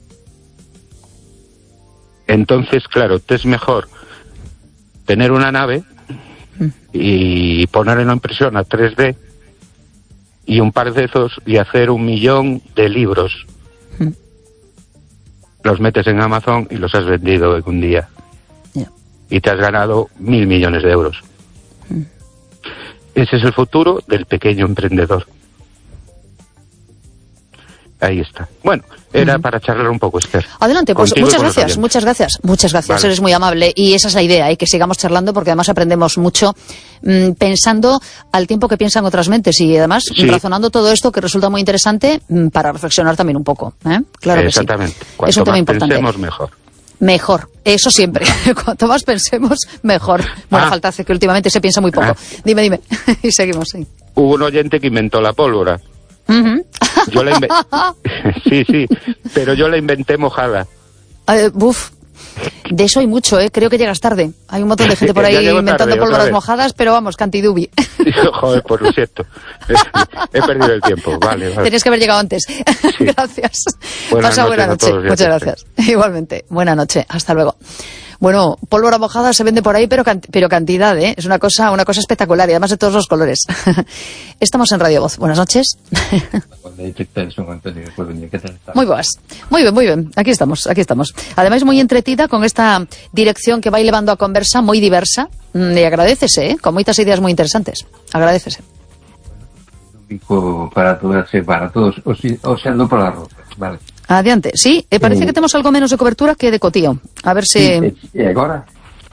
Entonces, claro, te es mejor tener una nave hmm. y poner en impresión a tres D y un par de esos y hacer un millón de libros. Hmm. Los metes en Amazon y los has vendido en un día. Yeah. Y te has ganado mil millones de euros. Hmm. Ese es el futuro del pequeño emprendedor. Ahí está. Bueno, era uh-huh. para charlar un poco, Esther. Adelante, pues muchas gracias, muchas gracias, muchas gracias, vale. Eres muy amable y esa es la idea, ¿eh? Que sigamos charlando porque además aprendemos mucho mmm, pensando al tiempo que piensan otras mentes y además sí. razonando todo esto que resulta muy interesante mmm, para reflexionar también un poco, ¿eh? Claro que sí. Exactamente. Cuanto es un tema más importante. Pensemos, mejor. Mejor, eso siempre. Cuanto más pensemos, mejor. Bueno, ah. falta hace que últimamente se piensa muy poco. Ah. Dime, dime. Y seguimos, sí. Hubo un oyente que inventó la pólvora. Uh-huh. Yo la inventé. Sí, sí, pero yo la inventé mojada. Uh, uf, de eso hay mucho, ¿eh? Creo que llegas tarde. Hay un montón de gente por ahí inventando tarde, pólvoras mojadas, pero vamos, cantidubi. Joder, pues lo siento. He perdido el tiempo, vale, vale. Tenías que haber llegado antes. Sí. Gracias. Buenas Pasa buena noche. Muchas gracias. Igualmente. Buena noche. Hasta luego. Bueno, pólvora mojada se vende por ahí, pero, can pero cantidad, ¿eh? Es una cosa, una cosa espectacular y además de todos los colores. Estamos en Radio Voz. Buenas noches. Muy buenas. Muy bien, muy bien. Aquí estamos, aquí estamos. Además muy entretida con esta dirección que va elevando a conversa, muy diversa. Y agradécese, ¿eh? Con muchas ideas muy interesantes. Agradécese. Para todos, para todos, o, si, o sea, no por la ropa, vale. Adiante, sí, eh, parece eh, que tenemos algo menos de cobertura que de cotío. A ver si... E agora?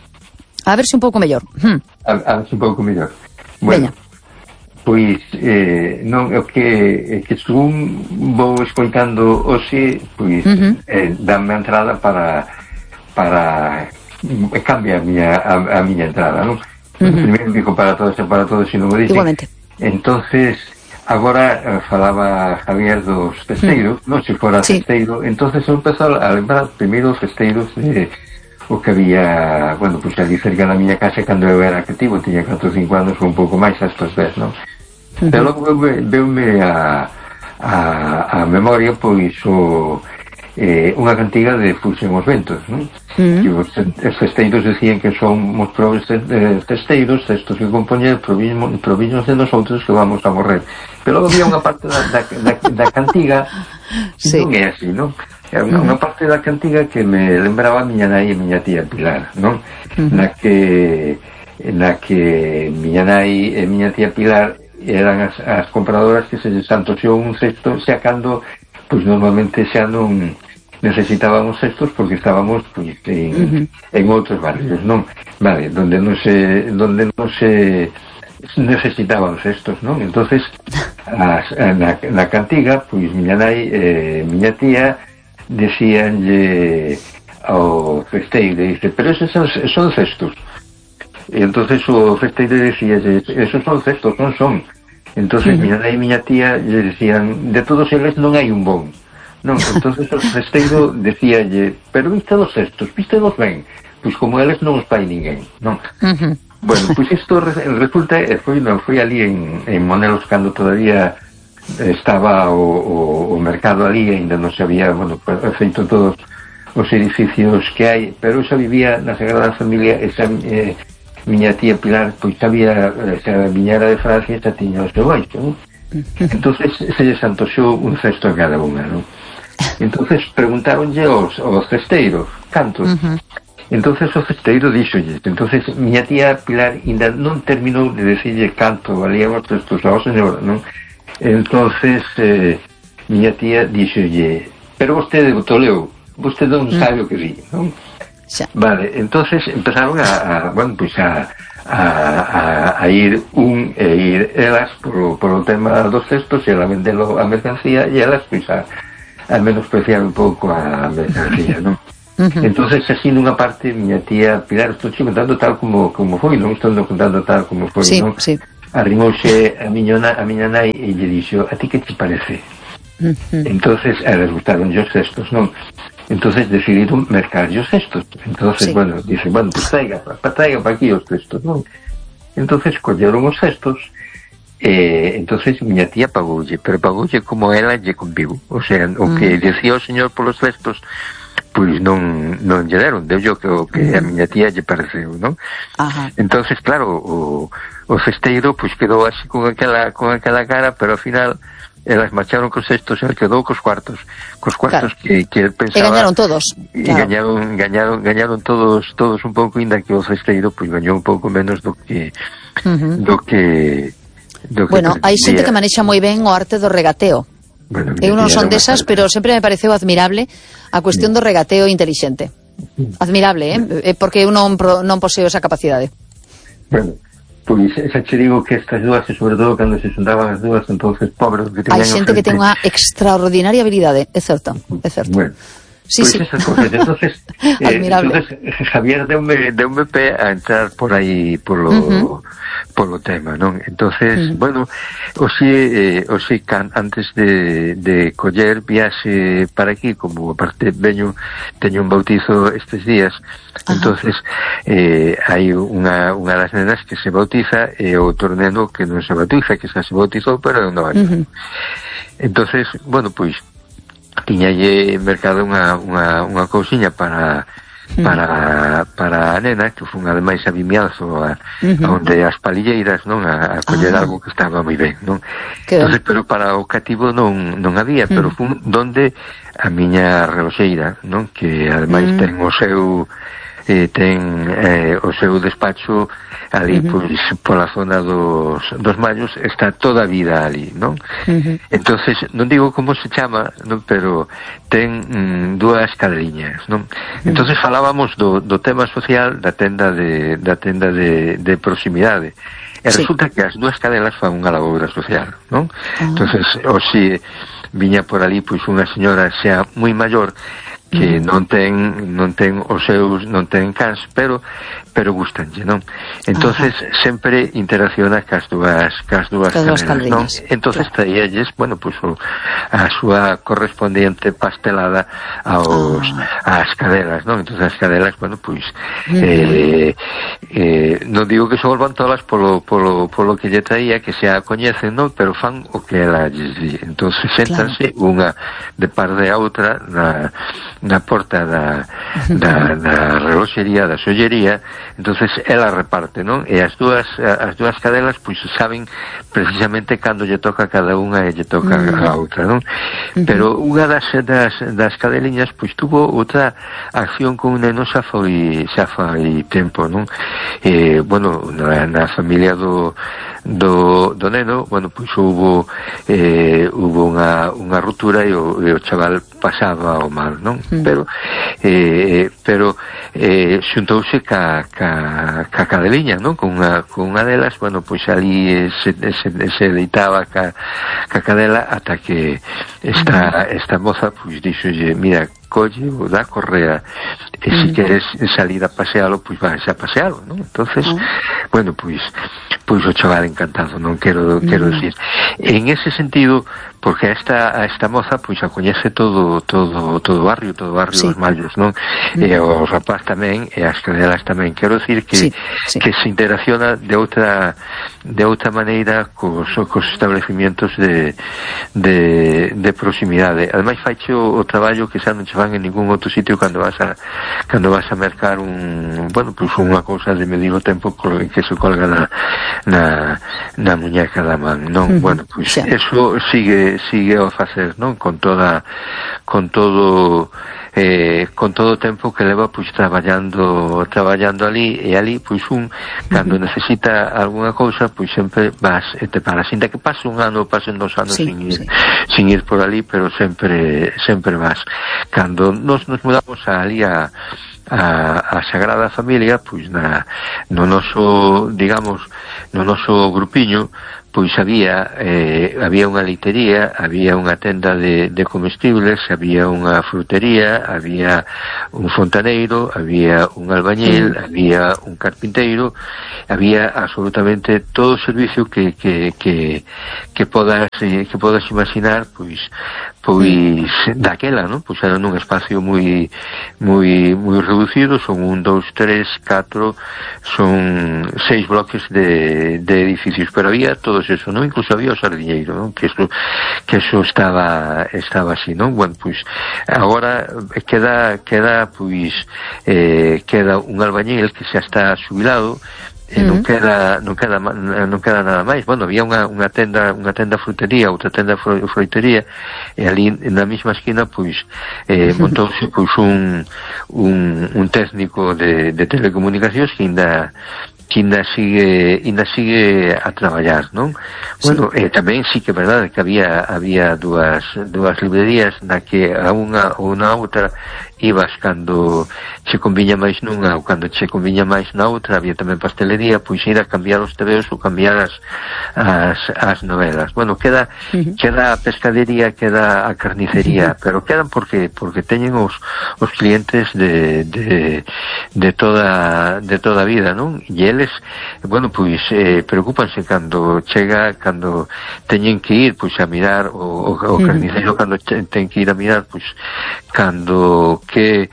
A ver si un pouco mellor. Hmm. A, a ver si un pouco mellor. Bueno, pois, eh, non, o que, que según vou escoitando hoxe, pois, uh-huh. eh, dame a entrada para, para, cambia a miña, a, a miña entrada, non? Uh-huh. Primeiro digo para todos e para todos, se non o dicen. Igualmente. Entonces... Agora eh, falaba Javier dos festeiros, mm. non se fora sí. festeiro, entonces eu empezou a lembrar primeiro os festeiros de o que había, bueno, pois pues, ali cerca da miña casa cando eu era activo, tiña catro ou cinco anos ou un pouco máis a estos vez, non? Mm-hmm. Pero logo veume a, a, a memoria, pois, o, eh, unha cantiga de Fuxen os ventos, non? Mm-hmm. Que os, os festeiros decían que son os probes festeiros, estos que compoñen proviños de nosotros que vamos a morrer. Pero había unha parte da, da, da, da cantiga sí. non é así, non? É unha, unha parte da cantiga que me lembraba a miña nai e miña tía Pilar, non? Uh-huh. Na que na que miña nai e miña tía Pilar eran as, as compradoras que se antoxou un cesto xa cando, pois normalmente xa non necesitábamos cestos porque estábamos pois, en, uh-huh. en outros barrios, non? Vale, donde non se donde non se necesitábamos estos, non? Entonces as, na, na cantiga, pois miña nai e eh, miña tía decíanlle ao festeiro, dice, pero esos son, son cestos. E entonces o festeiro decíalle, esos son cestos, non son. Entonces sí. miña nai e miña tía lle decían, de todos eles non hai un bon. Non, entonces o festeiro decíalle, pero viste dos cestos, viste dos ben. Pois como eles non os pai ninguén, non? Uh-huh. Bueno, pois pues isto resulta, foi, non, foi ali en, en Monelos cando todavía estaba o, o, o mercado ali, ainda non se había, bueno, feito todos os edificios que hai, pero xa vivía na Sagrada Familia, esa, eh, miña tía Pilar pois sabía, se a viñera de Francia xa tiña o seu baixo, non? Entonces se lle antoxou un cesto a cada unha, non? Entonces preguntaronlle aos, aos cesteiros cantos. Uh-huh. Entonces o cesteiro díxolle, entonces miña tía Pilar ainda non terminou de decirlle canto valían os cestos ao señor, non? Entonces eh, miña tía díxolle, pero vostede botoleu, vostede non sabe o que di, non? Xa. Vale, entonces empezaron a, a bueno, pois pues a, a, a, a ir un e ir elas por, por o tema dos cestos e ela vendelo a mercancía e elas pois pues, a, a menospreciar un pouco a mercancía, non? Uh-huh. Entonces así nunha parte miña tía Pilar, estou contando tal como como foi, non estou contando tal como foi, sí, non? Sí. Arrimouse a miña a miña nai e lle dixo, a ti que te parece? Uh-huh. Entonces a eles gustaron os cestos, non? Entonces decidiron mercar os cestos. Entonces, sí. bueno, dice, bueno, pues traiga, pa, traiga para aquí os cestos, non? Entonces colleron os cestos e entonces miña tía pagoulle, pero pagoulle como ela lle convivo, o sea, o que uh-huh. decía o señor polos cestos pois non non lle deron, deu yo que o que a miña tía lle pareceu, non? Ajá. Entonces, claro, o, o cesteiro pois quedou así con aquela con aquela cara, pero ao final elas marcharon cos cestos e quedou cos cuartos, cos cuartos claro. que, que pensaba. E gañaron todos. E claro. gañaron, gañaron, gañaron todos, todos un pouco, inda que o cesteiro pois gañou un pouco menos do que uh-huh. do que do Bueno, que hai xente que manexa moi ben o arte do regateo. Bueno, eu non son desas, pero sempre me pareceu admirable a cuestión do regateo intelixente. Admirable, eh? Porque eu non, non poseo esa capacidade. Bueno, pois xa che digo que estas dúas, e sobre todo cando se xuntaban as dúas, entonces pobres que teñan... Hai xente que ten unha extraordinaria habilidade, é certo, é certo. Bueno, sí, pois sí. esas cosas, entonces, eh, admirable. Entonces Javier deume, deume pé a entrar por aí polo... Uh-huh. polo tema, non? Entonces, uh-huh. bueno, hoxe, eh, hoxe can, antes de, de coller viaxe para aquí, como aparte veño, teño un bautizo estes días, uh-huh. entonces eh, hai unha, unha das nenas que se bautiza e outro neno que non se bautiza, que xa se bautizou, pero non vai. Uh-huh. Entonces, bueno, pois tiñalle mercado unha, unha, unha cousiña para para para a nena, que foi ademais a vimianzo a, uh-huh. onde as palilleiras, non, a, a coller ah. algo que estaba moi ben, non? Entonces, pero para o cativo non non había, uh-huh. pero foi donde a miña reloxeira, non, que ademais uh-huh. ten o seu eh, ten eh, o seu despacho ali, uh-huh. pois, pola zona dos, dos Mallos, está toda a vida ali, non? Uh-huh. Entonces, non digo como se chama, non, pero ten mm, dúas cadeliñas, non? Uh-huh. Entonces falábamos do, do tema social da tenda de, da tenda de, de proximidade. E sí. Resulta que as dúas cadelas fan unha laboura social, non? Uh-huh. Entonces, hoxe viña por ali, pois, unha señora xa moi maior, que non ten non ten os seus non ten cans, pero pero gustanlle, non? Entonces Ajá. sempre interacciona cas dúas cas dúas cadelas, non? Entonces claro. traíalles, bueno, pues o, a súa correspondiente pastelada aos ah. ás cadelas, non? Entonces as cadelas, bueno, pues uh-huh. eh, eh, non digo que se volvan todas polo polo polo que lle traía, que xa coñecen, non? Pero fan o que ela lles di. Entonces séntanse claro. unha de par de a outra na na porta da, da, da reloxería, da sollería, entonces ela reparte, non? E as dúas as dúas cadelas pois saben precisamente cando lle toca a cada unha e lle toca uh-huh. a outra, non? Uh-huh. Pero unha das, das, das cadeliñas pois tuvo outra acción con un neno xa foi xa foi tempo, non? Eh, bueno, na, na familia do do, do neno, bueno, pois hubo eh, hubo unha, unha ruptura e o, e o chaval pasaba o mal, non? Mm. Pero eh, pero eh, xuntouse ca, ca, ca cadeliña, non? Con unha, con unha delas, bueno, pois ali se, se, se deitaba ca, ca cadela ata que esta, esta moza pois dixolle, mira, colle o da correa e se queres salir a pasealo, pois vais a pasealo, non? Entonces, uh-huh. bueno, pois pois o chaval encantado, non quero quero decir. En ese sentido, porque esta a esta moza pois a coñece todo todo todo o barrio, todo o barrio sí. dos Mallos, non? Mm. E o rapaz tamén, e as cadelas tamén. Quero decir que sí, sí. que se interacciona de outra de outra maneira cos, cos establecimientos de de, de proximidade. Ademais faiche o, o traballo que xa non che van en ningún outro sitio cando vas a cando vas a mercar un, bueno, pois unha cousa de medir o tempo que se colga na na, na muñeca da man, non? Uh-huh. Bueno, pois sí. eso sigue sigue a facer, non? Con toda con todo eh, con todo o tempo que leva pois traballando traballando ali e ali pois un cando uh-huh. necesita algunha cousa pois sempre vas e te paras, ainda que pase un ano, pasen dos anos sí, sin ir sí. sin ir por ali, pero sempre sempre vas. Cando nos nos mudamos ali a a, a Sagrada Familia, pois na no noso, digamos, no noso grupiño, pois había eh, había unha leitería, había unha tenda de, de comestibles, había unha frutería, había un fontaneiro, había un albañil, mm. había un carpinteiro, había absolutamente todo o servicio que que que que podas eh, que podas imaginar, pois pois daquela, non? Pois era nun espacio moi moi moi reducido, son un, dous, tres, catro, son seis bloques de, de edificios, pero había todos eso, non? Incluso había o sardiñeiro, non? Que eso, que eso estaba estaba así, non? Bueno, pois agora queda queda pois eh, queda un albañil que xa está xubilado. E non queda non queda non queda nada máis. Bueno, había unha unha tenda, unha tenda frutería, outra tenda froitería, e ali na mesma esquina pois eh montouse pois un un un técnico de de telecomunicacións que ainda que ainda sigue ainda sigue a traballar, non? Bueno, sí. eh, tamén sí que é verdade que había había dúas dúas librerías na que a unha ou na outra ibas cando che conviña máis nunha ou cando che conviña máis na outra. Había tamén pastelería, pois ir a cambiar os tebeos ou cambiar as as, as novelas. Bueno, queda uh-huh. queda a pescadería, queda a carnicería, uh-huh. pero quedan porque porque teñen os os clientes de de de toda de toda a vida, non? E eles, bueno, pois eh, preocúpanse cando chega, cando teñen que ir pois a mirar o, o, o carniceiro, cando ten que ir a mirar pois cando que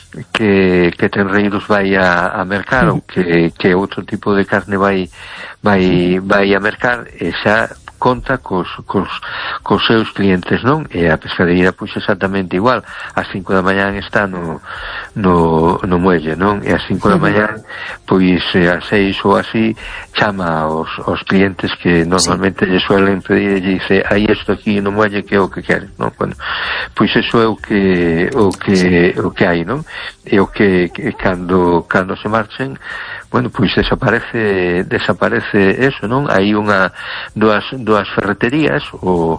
que que Tenreiros vai a, a mercar ou que que outro tipo de carne vai vai vai a mercar, e xa conta cos, cos, cos seus clientes, non? E a pescadería pois exactamente igual. Ás cinco da mañán está no no, no muelle, non? E ás cinco da mañán pois ás seis ou así chama aos, aos clientes que normalmente sí. lle suelen pedir, e dice, hai isto aquí no muelle, que é o que queres, non? Bueno, pois eso é o que o que o que hai, non? E o que, que cando cando se marchen, bueno, pois desaparece desaparece eso, non? Hai unha dúas dúas ferreterías, o,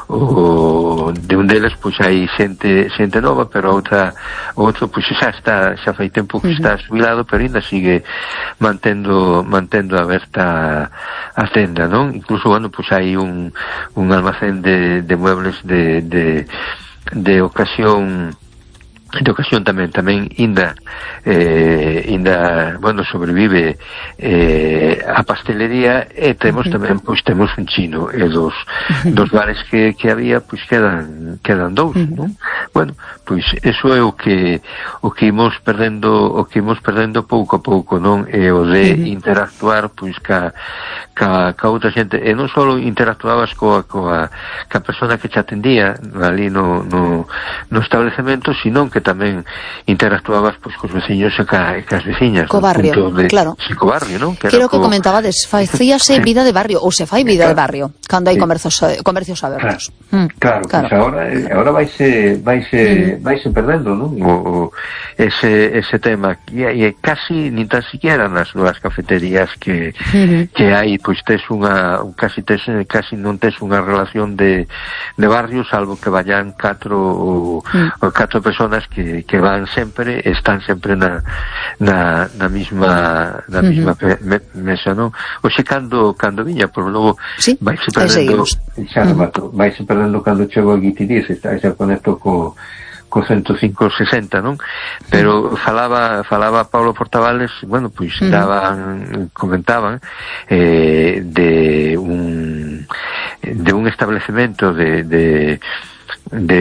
o de un deles pois hai xente xente nova, pero a outra outro pois xa está, xa fai tempo que uh-huh. está xubilado, pero ainda sigue mantendo mantendo aberta a tenda, non? Incluso, bueno, pois hai un un almacén de de muebles de de de ocasión de ocasión tamén, tamén inda eh, inda, bueno, sobrevive eh, a pastelería, e temos uh-huh. tamén, pois temos un chino, e dos, uh-huh. dos bares que, que había, pois quedan quedan dous, uh-huh. non? Bueno, pois eso é o que o que imos perdendo, o que imos perdendo pouco a pouco, non? E o de uh-huh. interactuar, pois ca, ca, ca outra xente, e non só interactuabas coa, coa ca persona que te atendía ali no, no, no establecemento, sino que tamén interactuabas pois cos veciños e ca, e cas veciñas. Co barrio, de, claro. Sí, co barrio, non? Que Creo co... que comentabades, facíase vida de barrio, ou se fai vida claro. de barrio, cando hai sí. comercios comercios abertos. Claro, mm, claro, claro. Pues agora, agora vaise, vaise, mm. vaise perdendo, non? O, o, ese, ese tema, e, e casi, nin tan siquiera nas novas cafeterías que, mm-hmm. que hai, pois tes unha, casi tes, casi non tes unha relación de, de barrio, salvo que vayan catro ou, mm. ou catro personas que, que van sempre, están sempre na na, na mesma na mesma uh-huh. me, mesa, non? Oxe, cando, cando viña, por logo sí, vaise perdendo xa uh-huh. mato, vaise perdendo cando chego a Guitiriz, xa conecto co co ciento cinco sesenta, non? Pero falaba falaba Paulo Portavales, bueno, pois daban, comentaban eh, de un de un establecemento de de de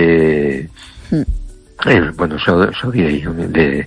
Eh, bueno, xa, xa direi de,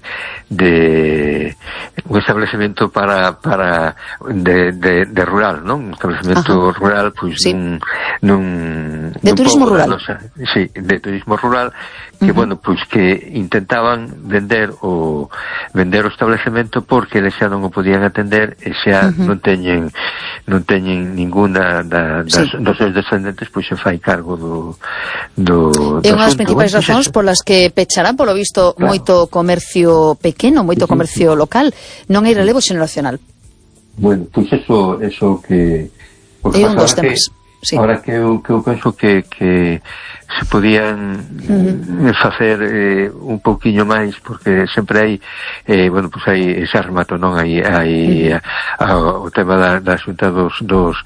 de un establecemento para para de, de, de rural, non? Un establecemento Ajá. rural, pois pues, sí. nun, nun de nun turismo rural. O sea, sí, de turismo rural que, uh-huh. bueno, pois pues, que intentaban vender o vender o establecemento porque eles xa non o podían atender e xa uh-huh. non teñen non teñen ninguna da, das, sí. dos seus descendentes, pois se fai cargo do do, do é unha das principais bueno, razóns polas que pecharán, polo visto, claro. moito comercio pequeno, moito comercio local, non hai relevo xeneracional. Bueno, pois pues eso, eso que... É un dos temas. Sí. Ahora que eu, que eu penso que, que se podían uh-huh. facer eh, un pouquiño máis, porque sempre hai eh, bueno, pues hai ese remato, non? Hai, hai uh-huh. a, a, o tema da, da xunta dos dos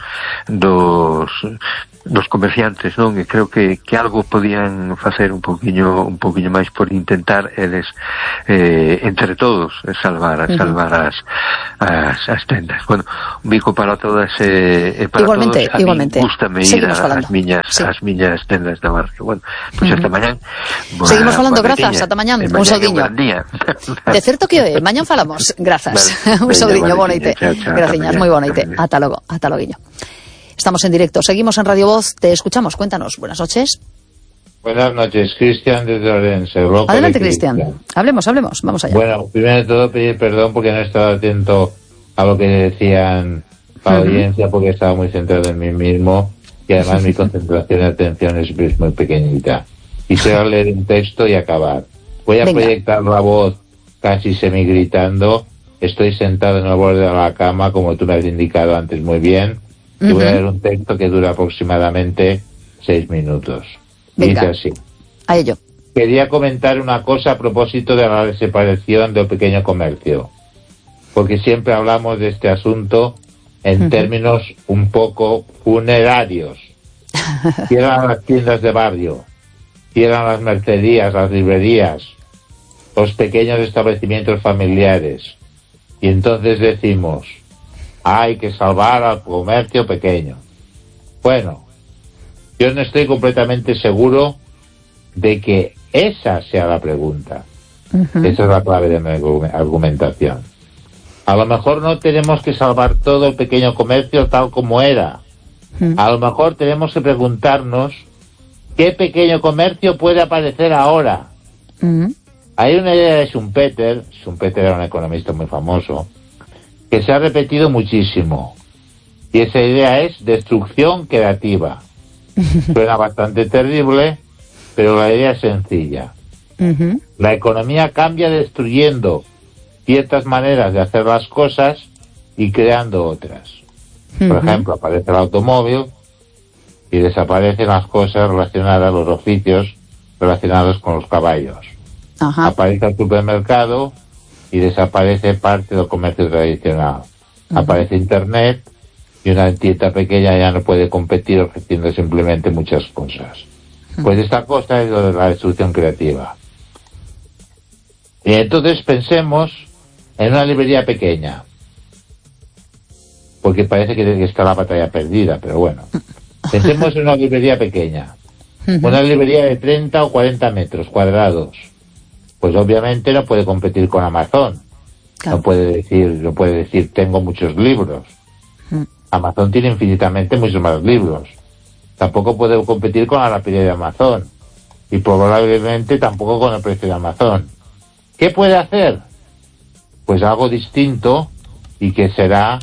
dos dos comerciantes, non? E creo que, que algo podían facer un pouquiño un pouquiño máis por intentar eles eh, entre todos salvar uh-huh. salvar as, as as tendas. Bueno, un bico para todas e eh, para igualmente, todos. A igualmente. mí gústame ir ás miñas sí. as miñas tendas da barrio. Bueno, pois pues uh-huh. hasta mañán. Seguimos falando, grazas, ata mañán. Un saudiño. De certo que hoy, mañán falamos. Grazas. Vale. Un saudiño, boa noite. Graciñas, moi boa noite. Ata logo, ata loguiño. Estamos en directo, seguimos en Radio Voz, te escuchamos, cuéntanos. Buenas noches. Buenas noches, Cristian desde Orense. Adelante, Cristian. Hablemos, hablemos, vamos allá. Bueno, primero de todo pedir perdón porque no he estado atento a lo que decían la uh-huh. audiencia, porque estaba muy centrado en mí mismo y además mi concentración y atención es muy pequeñita. Quisiera leer un texto y acabar. Voy a Venga. proyectar la voz casi semigritando. Estoy sentado en el borde de la cama, como tú me has indicado antes muy bien. Y uh-huh. voy a leer un texto que dura aproximadamente seis minutos. Venga. Dice así. A ello. Quería comentar una cosa a propósito de la desaparición del pequeño comercio. Porque siempre hablamos de este asunto en uh-huh. términos un poco funerarios. Cierran las tiendas de barrio, cierran las mercerías, las librerías, los pequeños establecimientos familiares. Y entonces decimos... hay que salvar al comercio pequeño. Bueno, yo no estoy completamente seguro de que esa sea la pregunta. Uh-huh. Esa es la clave de mi argumentación. A lo mejor no tenemos que salvar todo el pequeño comercio tal como era. Uh-huh. A lo mejor tenemos que preguntarnos qué pequeño comercio puede aparecer ahora. Uh-huh. Hay una idea de Schumpeter. Schumpeter era un economista muy famoso, que se ha repetido muchísimo. Y esa idea es destrucción creativa. Suena bastante terrible, pero la idea es sencilla. Uh-huh. La economía cambia destruyendo ciertas maneras de hacer las cosas y creando otras. Uh-huh. Por ejemplo, aparece el automóvil y desaparecen las cosas relacionadas, los oficios relacionados con los caballos. Uh-huh. Aparece el supermercado y desaparece parte del comercio tradicional. Uh-huh. Aparece Internet y una tienda pequeña ya no puede competir ofreciendo simplemente muchas cosas. Uh-huh. Pues esta cosa es lo de la destrucción creativa. Y entonces pensemos en una librería pequeña, porque parece que está la batalla perdida, pero bueno. Pensemos en una librería pequeña, uh-huh. una librería de treinta o cuarenta metros cuadrados. Pues obviamente no puede competir con Amazon. Claro. No puede decir, no puede decir tengo muchos libros. Mm. Amazon tiene infinitamente muchos más libros. Tampoco puede competir con la rapidez de Amazon. Y probablemente tampoco con el precio de Amazon. ¿Qué puede hacer? Pues algo distinto y que será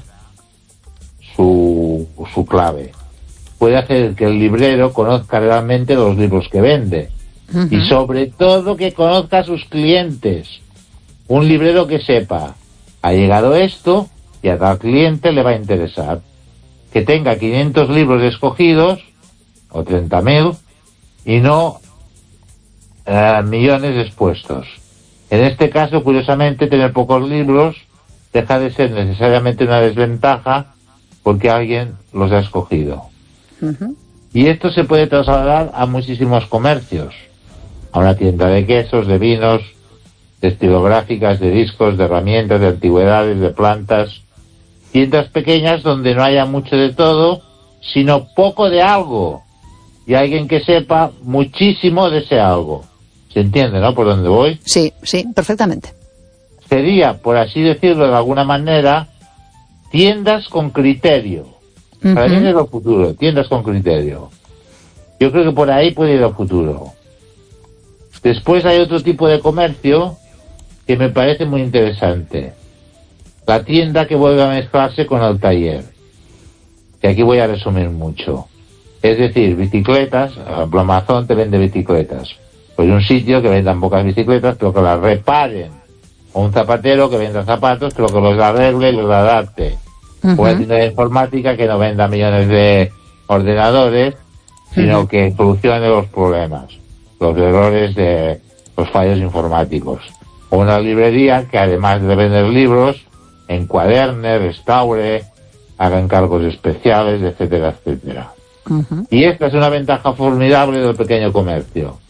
su, su clave. Puede hacer que el librero conozca realmente los libros que vende. Uh-huh. Y sobre todo que conozca a sus clientes. Un librero que sepa, ha llegado esto y a tal cliente le va a interesar. Que tenga quinientos libros escogidos, o treinta mil, y no eh, millones expuestos. En este caso, curiosamente, tener pocos libros deja de ser necesariamente una desventaja porque alguien los ha escogido. Uh-huh. Y esto se puede trasladar a muchísimos comercios. a una tienda de quesos, de vinos, de estilográficas, de discos, de herramientas, de antigüedades, de plantas. Tiendas pequeñas donde no haya mucho de todo, sino poco de algo. Y alguien que sepa muchísimo de ese algo. ¿Se entiende, no? ¿Por dónde voy? Sí, sí, perfectamente. Sería, por así decirlo de alguna manera, tiendas con criterio. Uh-huh. Para mí es lo futuro, tiendas con criterio. Yo creo que por ahí puede ir el futuro. Después hay otro tipo de comercio que me parece muy interesante. La tienda que vuelve a mezclarse con el taller. Que aquí voy a resumir mucho. Es decir, bicicletas, Amazon te vende bicicletas. Pues un sitio que vendan pocas bicicletas, pero que las reparen. O un zapatero que venda zapatos, pero que los arregle y los adapte. Uh-huh. O una tienda de informática que no venda millones de ordenadores, sino uh-huh. que solucione los problemas, los errores de los fallos informáticos. O una librería que además de vender libros, encuaderne, restaure, haga encargos especiales, etcétera, etcétera. Uh-huh. Y esta es una ventaja formidable del pequeño comercio.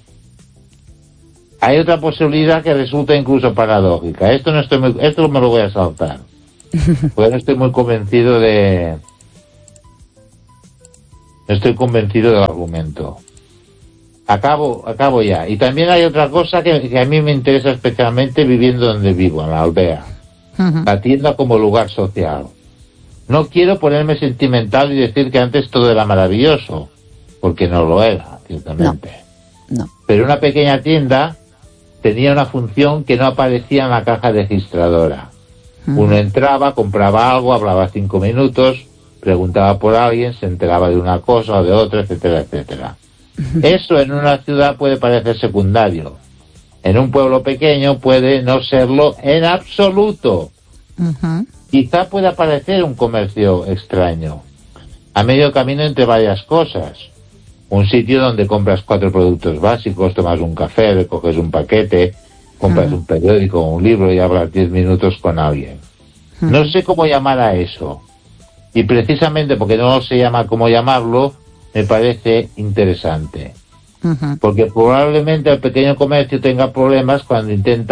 Hay otra posibilidad que resulta incluso paradójica. Esto no estoy muy, esto me lo voy a saltar. Porque no estoy muy convencido de... No estoy convencido del argumento. Acabo, acabo ya. Y también hay otra cosa que, que a mí me interesa especialmente viviendo donde vivo, en la aldea. Uh-huh. La tienda como lugar social. No quiero ponerme sentimental y decir que antes todo era maravilloso, porque no lo era, ciertamente. No, no. Pero una pequeña tienda tenía una función que no aparecía en la caja registradora. Uh-huh. Uno entraba, compraba algo, hablaba cinco minutos, preguntaba por alguien, se enteraba de una cosa o de otra, etcétera, etcétera. Uh-huh. Eso en una ciudad puede parecer secundario. En un pueblo pequeño puede no serlo en absoluto. Uh-huh. Quizá pueda parecer un comercio extraño, a medio camino entre varias cosas. Un sitio donde compras cuatro productos básicos, tomas un café, recoges un paquete, compras uh-huh. un periódico o un libro y hablas diez minutos con alguien. Uh-huh. No sé cómo llamar a eso. Y precisamente porque no sé llama cómo llamarlo, me parece interesante. Uh-huh. Porque probablemente el pequeño comercio tenga problemas cuando intenta